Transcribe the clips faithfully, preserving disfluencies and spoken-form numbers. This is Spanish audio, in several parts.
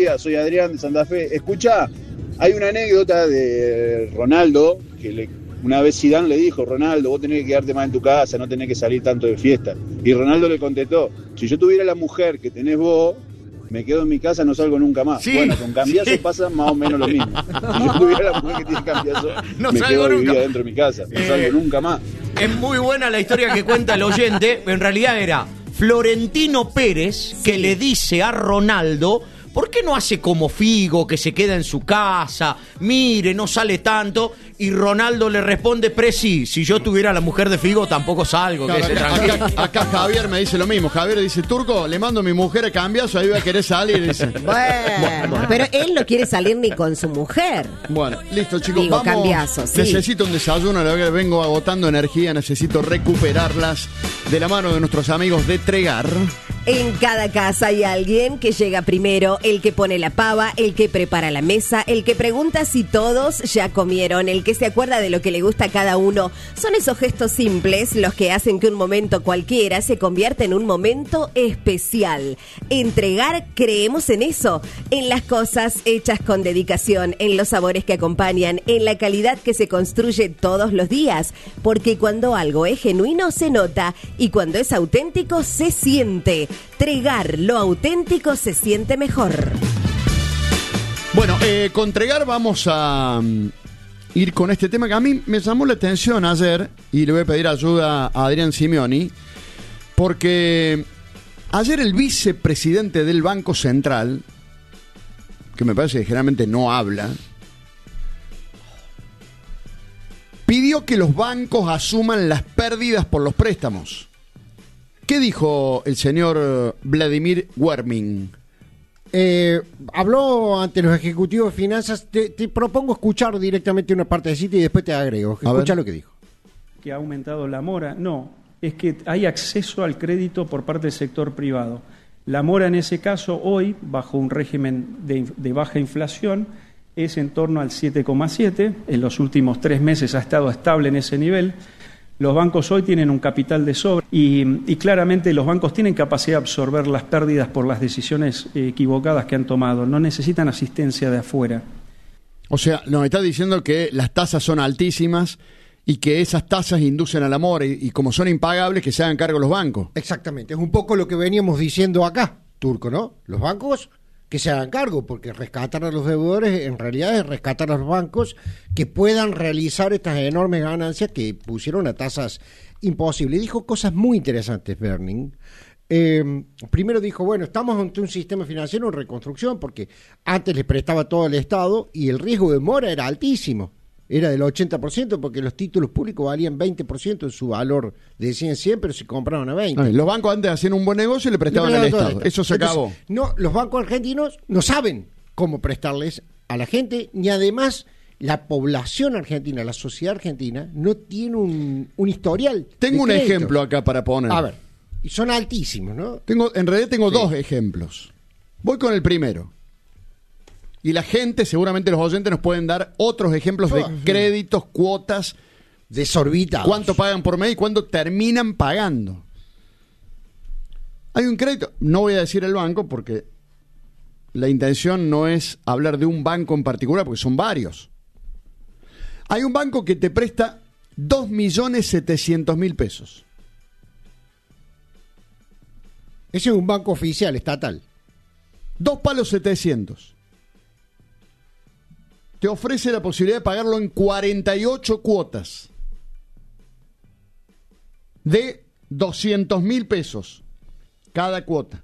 días, soy Adrián de Santa Fe. Escuchá, hay una anécdota de Ronaldo, que le, una vez Zidane le dijo, Ronaldo, vos tenés que quedarte más en tu casa, no tenés que salir tanto de fiesta. Y Ronaldo le contestó, si yo tuviera la mujer que tenés vos, me quedo en mi casa, no salgo nunca más. Sí, bueno, con Cambiaso sí. pasa más o menos lo mismo. Si yo tuviera la mujer que tiene Cambiaso, no me quedo nunca. Vivir dentro de mi casa, no eh, salgo nunca más. Es muy buena la historia que cuenta el oyente, pero en realidad era Florentino Pérez sí. que le dice a Ronaldo, ¿por qué no hace como Figo, que se queda en su casa? Mire, no sale tanto. Y Ronaldo le responde, Presi, si yo tuviera la mujer de Figo, tampoco salgo. Claro, que acá, acá, acá Javier me dice lo mismo. Javier dice, Turco, le mando a mi mujer a Cambiaso, ahí va a querer salir. Dice. Bueno, bueno, pero él no quiere salir ni con su mujer. Bueno, listo, chicos, Digo, vamos. Cambiaso, sí. Necesito un desayuno, la verdad vengo agotando energía, necesito recuperarlas de la mano de nuestros amigos de Tregar. En cada casa hay alguien que llega primero, el que pone la pava, el que prepara la mesa, el que pregunta si todos ya comieron, el que se acuerda de lo que le gusta a cada uno. Son esos gestos simples los que hacen que un momento cualquiera se convierta en un momento especial. Entregar, creemos en eso, en las cosas hechas con dedicación, en los sabores que acompañan, en la calidad que se construye todos los días, porque cuando algo es genuino se nota y cuando es auténtico se siente. Tregar, lo auténtico se siente mejor. Bueno, eh, con Tregar vamos a um, ir con este tema que a mí me llamó la atención ayer y le voy a pedir ayuda a Adrián Simeoni, porque ayer el vicepresidente del Banco Central, que me parece que generalmente no habla, pidió que los bancos asuman las pérdidas por los préstamos. ¿Qué dijo el señor Vladimir Werming? Eh, habló ante los ejecutivos de finanzas. Te, te propongo escuchar directamente una parte de cita y después te agrego. Escucha lo que dijo. ¿Que ha aumentado la mora? No, es que hay acceso al crédito por parte del sector privado. La mora en ese caso hoy, bajo un régimen de, de baja inflación, es en torno al siete coma siete. En los últimos tres meses ha estado estable en ese nivel. Los bancos hoy tienen un capital de sobra y, y claramente los bancos tienen capacidad de absorber las pérdidas por las decisiones equivocadas que han tomado. No necesitan asistencia de afuera. O sea, nos está diciendo que las tasas son altísimas y que esas tasas inducen al amor y, y como son impagables, que se hagan cargo los bancos. Exactamente, es un poco lo que veníamos diciendo acá, Turco, ¿no? Los bancos que se hagan cargo, porque rescatar a los deudores en realidad es rescatar a los bancos que puedan realizar estas enormes ganancias que pusieron a tasas imposibles. Dijo cosas muy interesantes, Werming. Eh, primero dijo, bueno, estamos ante un sistema financiero en reconstrucción porque antes les prestaba todo el Estado y el riesgo de mora era altísimo. Era del ochenta por ciento porque los títulos públicos valían veinte por ciento de su valor, decían cien, pero se compraron a veinte. Ay, los bancos antes hacían un buen negocio y le prestaban al Estado. Estado. Eso se Entonces, acabó. No, los bancos argentinos no saben cómo prestarles a la gente, ni además la población argentina, la sociedad argentina, no tiene un, un historial. Tengo un crédito. ejemplo acá para poner. A ver, y son altísimos, ¿no? Tengo, en realidad tengo sí. dos ejemplos. Voy con el primero. Y la gente, seguramente los oyentes nos pueden dar otros ejemplos de créditos, cuotas desorbitados. ¿Cuánto pagan por mes y cuánto terminan pagando? Hay un crédito, no voy a decir el banco porque la intención no es hablar de un banco en particular, porque son varios. Hay un banco que te presta dos millones setecientos mil pesos. Ese es un banco oficial, estatal. Dos palos setecientos. Te ofrece la posibilidad de pagarlo en cuarenta y ocho cuotas de doscientos mil pesos cada cuota.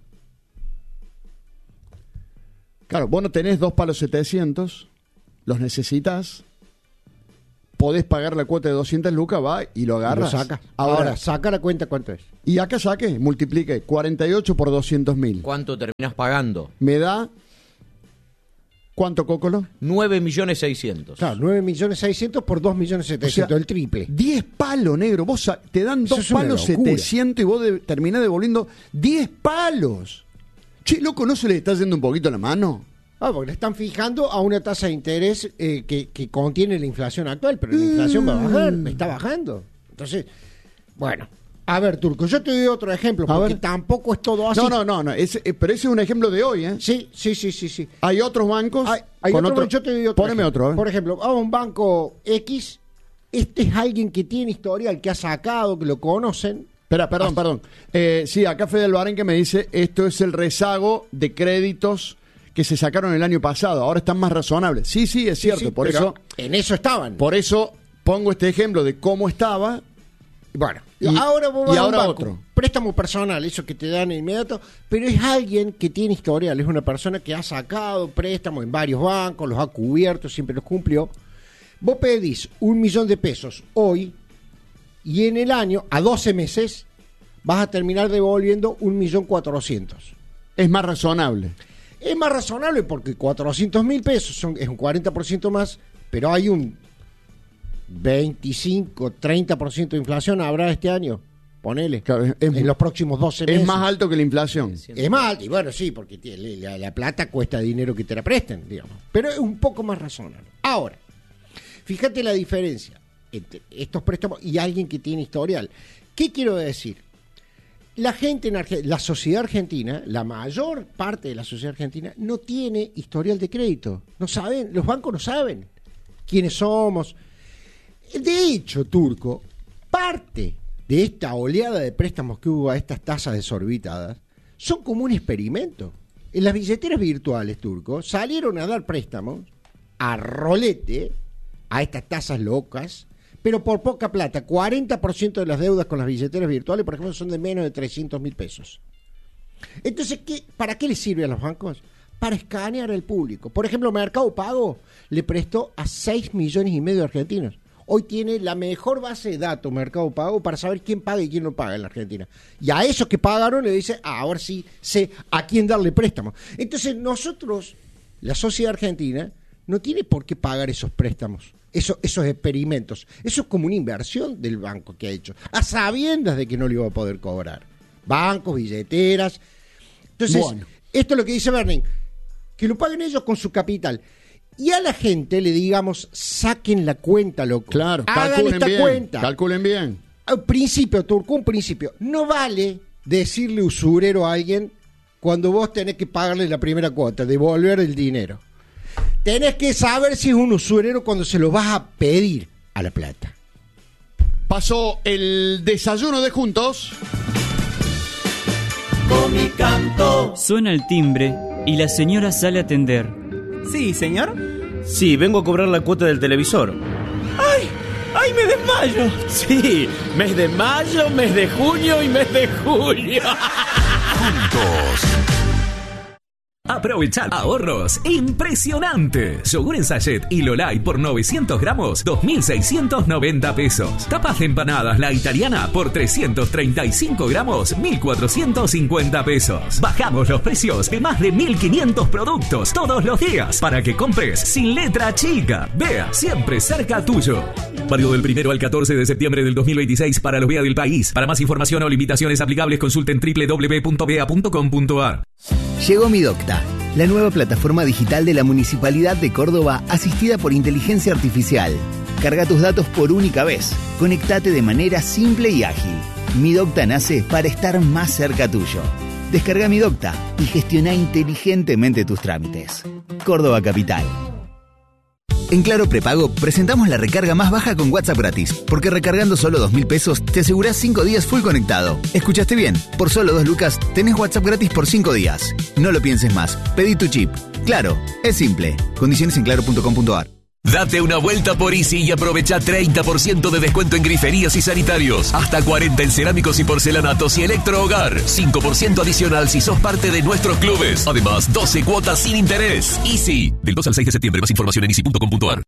Claro, vos no tenés dos palos setecientos, los necesitas, podés pagar la cuota de doscientas lucas, va y lo agarras. Y lo sacas. Ahora, Ahora, saca la cuenta cuánto es. Y acá saque, multiplique cuarenta y ocho por doscientos mil. ¿Cuánto terminás pagando? Me da... ¿Cuánto, Cócolo? nueve millones seiscientos. Claro, nueve millones seiscientos por dos millones setecientos, o sea, el triple. diez palos, negro. Vos te dan dos palos setecientos y vos de, terminás devolviendo diez palos. Che, loco, ¿no se le está yendo un poquito la mano? Ah, porque le están fijando a una tasa de interés eh, que, que contiene la inflación actual, pero la inflación va a bajar, está bajando. Entonces, bueno, A ver, Turco, yo te doy otro ejemplo, A porque ver. tampoco es todo así. No, no, no, no ese- eh, pero ese es un ejemplo de hoy, ¿eh? Sí, sí, sí, sí, sí. Hay otros bancos Hay, hay con otro, otro... yo te doy otro Poneme ejemplo. otro, ¿eh? Por ejemplo, vamos a un banco X, este es alguien que tiene historial, que ha sacado, que lo conocen. Espera, perdón, perdón. Eh, sí, acá Fede Albarén que me dice, esto es el rezago de créditos que se sacaron el año pasado, ahora están más razonables. Sí, sí, es cierto, Sí, sí, por pero eso en eso estaban. por eso pongo este ejemplo de cómo estaba. Bueno, Y- ahora vos y vas a un ahora banco, otro. préstamo personal, eso que te dan inmediato, pero es alguien que tiene historial, es una persona que ha sacado préstamos en varios bancos, los ha cubierto, siempre los cumplió. Vos pedís un millón de pesos hoy y en el año, a doce meses, vas a terminar devolviendo un millón cuatrocientos. Es más razonable. Es más razonable porque cuatrocientos mil pesos son, es un cuarenta por ciento más, pero hay un veinticinco, treinta por ciento de inflación habrá este año. Ponele. Claro, es- es- en los próximos doce meses. Es más alto que la inflación. Es más alto. Y bueno, sí, porque tiene- la, la plata cuesta dinero que te la presten, digamos. Pero es un poco más razonable. Ahora, fíjate la diferencia entre estos préstamos y alguien que tiene historial. ¿Qué quiero decir? La gente en Arge- la sociedad argentina, la mayor parte de la sociedad argentina no tiene historial de crédito. No saben, los bancos no saben quiénes somos. De hecho, Turco, parte de esta oleada de préstamos que hubo a estas tasas desorbitadas son como un experimento. En las billeteras virtuales, Turco, salieron a dar préstamos a rolete a estas tasas locas, pero por poca plata. cuarenta por ciento de las deudas con las billeteras virtuales, por ejemplo, son de menos de trescientos mil pesos. Entonces, ¿qué, ¿para qué les sirve a los bancos? Para escanear al público. Por ejemplo, Mercado Pago le prestó a seis millones y medio de argentinos. Hoy tiene la mejor base de datos Mercado Pago para saber quién paga y quién no paga en la Argentina. Y a esos que pagaron le dice, ah, ahora sí sé a quién darle préstamo. Entonces nosotros, la sociedad argentina, no tiene por qué pagar esos préstamos, esos, esos experimentos. Eso es como una inversión del banco que ha hecho, a sabiendas de que no le iba a poder cobrar. Bancos, billeteras. Entonces, Bueno. esto es lo que dice Berning, que lo paguen ellos con su capital. Y a la gente le digamos, saquen la cuenta, loco. Claro, Hagan calculen esta bien. cuenta. Calculen bien. Al principio, Turco, un principio. No vale decirle usurero a alguien cuando vos tenés que pagarle la primera cuota, devolver el dinero. Tenés que saber si es un usurero cuando se lo vas a pedir a la plata. Pasó el desayuno de juntos. Con mi canto. Suena el timbre y la señora sale a atender. Sí, señor. Sí, vengo a cobrar la cuota del televisor. ¡Ay! ¡Ay, me desmayo! Sí, mes de mayo, mes de junio y mes de julio. Juntos. Aprovechar ahorros impresionantes. Yogur en sachet y Lolay por novecientos gramos, dos mil seiscientos noventa pesos. Tapas de empanadas La Italiana por trescientos treinta y cinco gramos, mil cuatrocientos cincuenta pesos. Bajamos los precios de más de mil quinientos productos todos los días para que compres sin letra chica. Vea, siempre cerca tuyo. Válido del primero al catorce de septiembre del dos mil veintiséis para los B E A del país. Para más información o limitaciones aplicables consulten doble u doble u doble u punto b e a punto com punto a r. Llegó Mi Docta, la nueva plataforma digital de la Municipalidad de Córdoba asistida por inteligencia artificial. Carga tus datos por única vez. Conectate de manera simple y ágil. Mi Docta nace para estar más cerca tuyo. Descarga Mi Docta y gestiona inteligentemente tus trámites. Córdoba Capital. En Claro Prepago presentamos la recarga más baja con WhatsApp gratis, porque recargando solo dos mil pesos te asegurás cinco días full conectado. ¿Escuchaste bien? Por solo dos lucas tenés WhatsApp gratis por cinco días. No lo pienses más, pedí tu chip. Claro, es simple. Condiciones en claro punto com punto a r. Date una vuelta por Easy y aprovecha treinta por ciento de descuento en griferías y sanitarios. Hasta cuarenta en cerámicos y porcelanatos y electrohogar. cinco por ciento adicional si sos parte de nuestros clubes. Además, doce cuotas sin interés. Easy. Del dos al seis de septiembre. Más información en easy punto com punto a r.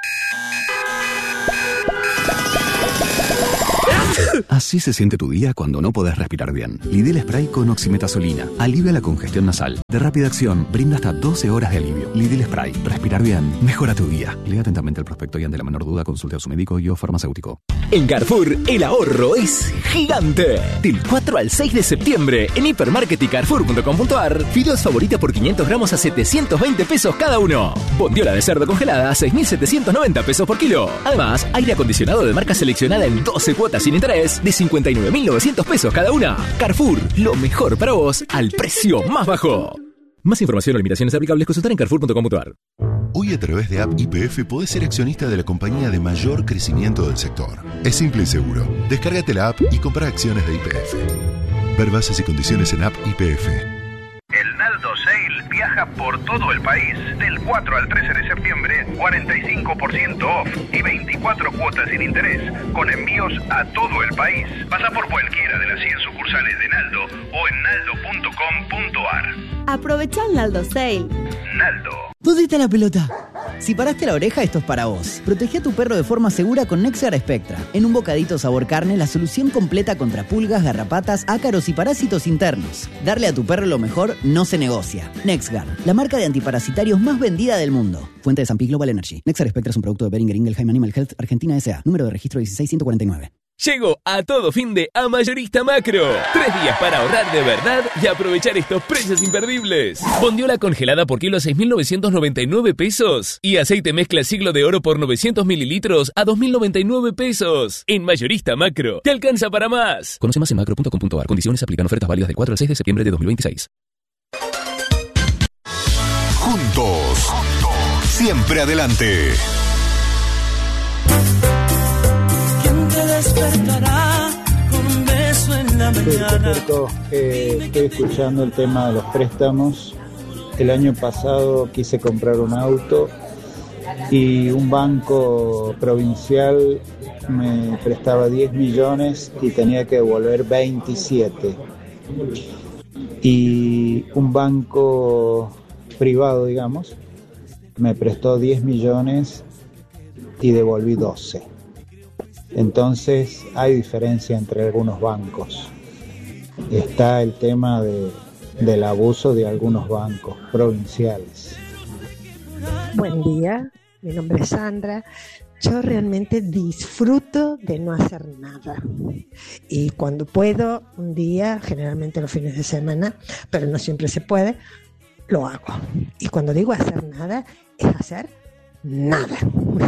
Así se siente tu día cuando no podés respirar bien. Lidl Spray con oximetazolina. Alivia la congestión nasal. De rápida acción, brinda hasta doce horas de alivio. Lidl Spray. Respirar bien. Mejora tu día. Lea atentamente el prospecto y ante la menor duda consulte a su médico y o farmacéutico. En Carrefour, el ahorro es gigante. Del cuatro al seis de septiembre, en Hipermarket y Carrefour punto com punto a r, fideos favorita por quinientos gramos a setecientos veinte pesos cada uno. Bondiola de cerdo congelada a seis mil setecientos noventa pesos por kilo. Además, aire acondicionado de marca seleccionada en doce cuotas sin interés interés de cincuenta y nueve mil novecientos pesos cada una. Carrefour, lo mejor para vos al precio más bajo. Más información o limitaciones aplicables, consultar en carrefour punto com punto a r. Hoy a través de App Y P F podés ser accionista de la compañía de mayor crecimiento del sector. Es simple y seguro. Descárgate la app y compra acciones de Y P F. Ver bases y condiciones en App Y P F. El Naldo Sale viaja por todo el país. Del cuatro al trece de septiembre, cuarenta y cinco por ciento off y veinticuatro cuotas sin interés, con envíos a todo el país. Pasa por cualquiera de las cien sucursales de Naldo o en naldo punto com punto a r. Aprovecha el Naldo Sale. Naldo. ¿Dónde está la pelota? Si paraste la oreja, esto es para vos. Protege a tu perro de forma segura con Nexgar Spectra. En un bocadito sabor carne, la solución completa contra pulgas, garrapatas, ácaros y parásitos internos. Darle a tu perro lo mejor no se negocia. Nexgar, la marca de antiparasitarios más vendida del mundo. Fuente de San Pi Global Energy. Nexgar Spectra es un producto de Boehringer Ingelheim Animal Health Argentina S A. Número de registro dieciséis ciento cuarenta y nueve. Llegó a todo fin de a Mayorista Macro. Tres días para ahorrar de verdad y aprovechar estos precios imperdibles. Bondiola congelada por kilo a seis mil novecientos noventa y nueve pesos. Y aceite mezcla siglo de oro por novecientos mililitros a dos mil noventa y nueve pesos. En Mayorista Macro, te alcanza para más. Conoce más en macro punto com punto a r. Condiciones aplican. Ofertas válidas del cuatro al seis de septiembre de dos mil veintiséis. Juntos. Siempre adelante. Despertará con un beso en la mañana. Eh, estoy escuchando el tema de los préstamos. El año pasado quise comprar un auto y un banco provincial me prestaba diez millones y tenía que devolver veintisiete. Y un banco privado, digamos, me prestó diez millones y devolví doce. Entonces hay diferencia entre algunos bancos. Está el tema de, del abuso de algunos bancos provinciales. Buen día, mi nombre es Sandra. Yo realmente disfruto de no hacer nada. Y cuando puedo, un día, generalmente los fines de semana, pero no siempre se puede, lo hago. Y cuando digo hacer nada, es hacer nada.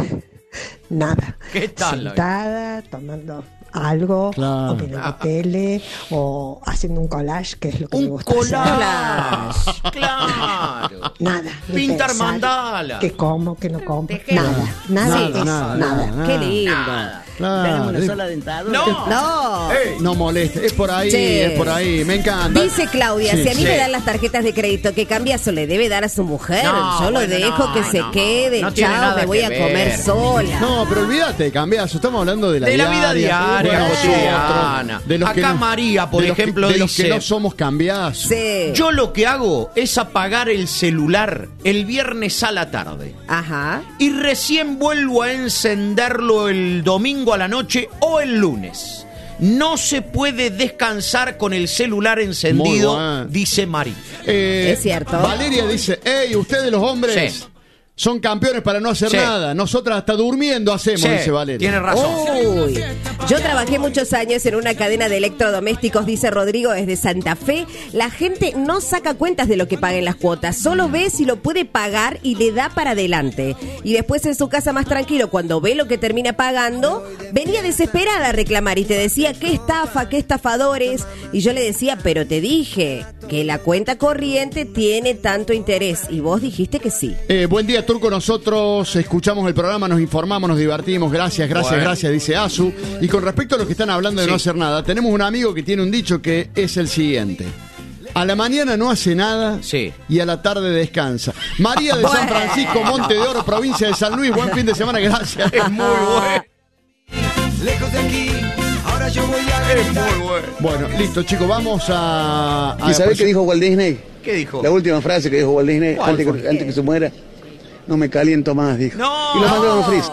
Nada. ¿Qué tal? Sentada, tomando algo, claro. o viendo tele, o haciendo un collage, que es lo que un me gusta collage, hacer. Claro. Nada. Pintar pensar mandala. Que como, que no como. Nada. Nada. Nada. Nada, Eso, nada, nada. nada. Qué lindo. Nada. Claro. Tenemos una sola dentadura. No. No. Ey. No moleste, es por ahí, Che. es por ahí, me encanta. Dice Claudia, Sí, si a mí sí. me dan las tarjetas de crédito, ¿qué cambia? Eso le debe dar a su mujer. No, Yo lo bueno, dejo no, que se no, quede. no tiene Chao, nada me voy que a ver. comer sola. No, pero olvídate de cambiazo, estamos hablando de la De la vida diaria, diaria, de cotidiana. de los que Acá no- María, por de los que- ejemplo, de los que dice- no somos cambiazos. Sí. Yo lo que hago es apagar el celular el viernes a la tarde. Ajá. Y recién vuelvo a encenderlo el domingo a la noche o el lunes. No se puede descansar con el celular encendido, Muy bueno. dice María. Eh, Es cierto. Valeria dice, hey, ustedes los hombres Sí. son campeones para no hacer Sí. nada. Nosotras hasta durmiendo hacemos, Sí, dice Valeria. tiene razón. Uy. Yo trabajé muchos años en una cadena de electrodomésticos, dice Rodrigo, desde Santa Fe. La gente no saca cuentas de lo que paga en las cuotas, solo ve si lo puede pagar y le da para adelante. Y después en su casa más tranquilo, cuando ve lo que termina pagando, venía desesperada a reclamar y te decía, qué estafa, qué estafadores. Y yo le decía, pero te dije que la cuenta corriente tiene tanto interés. Y vos dijiste que sí. Eh, buen día, Turco. Nosotros escuchamos el programa, nos informamos, nos divertimos. Gracias, gracias, Bueno. gracias, dice Azu. Y con respecto a los que están hablando de Sí. no hacer nada, tenemos un amigo que tiene un dicho que es el siguiente. A la mañana no hace nada Sí. y a la tarde descansa. María de San Francisco, Monte de Oro, provincia de San Luis. Buen fin de semana, gracias. Es muy bueno. Lejos de aquí, ahora yo voy a Es muy bueno. Bueno, listo, chicos, vamos a... a ¿Y sabés qué dijo Walt Disney? ¿Qué dijo? La última frase que dijo Walt Disney ¿Cuál antes fue? que, antes que se muera. No me caliento más, dijo. No. Y lo mandó a un freeze.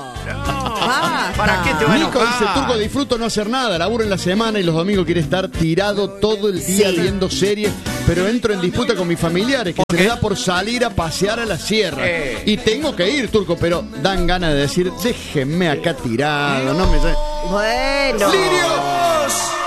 ¿Para qué te va a Nico enojar? dice, Turco, disfruto no hacer nada, laburo en la semana y los domingos quiere estar tirado todo el día Sí. viendo series, pero entro en disputa con mis familiares, que ¿Por se qué? me da por salir a pasear a la sierra. Eh. Y tengo que ir, Turco, pero dan ganas de decir, déjenme acá tirado, no me... Bueno. ¡Lirio!